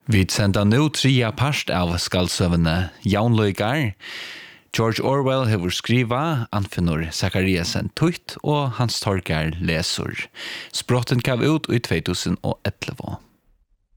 Vi sender nå 3 part av skallsøvende Jaunløygar. George Orwell hever skriva, Anfinor Zachariasen tutt, og Hans Torgeir lesor. Sprotten gav ut i 2011.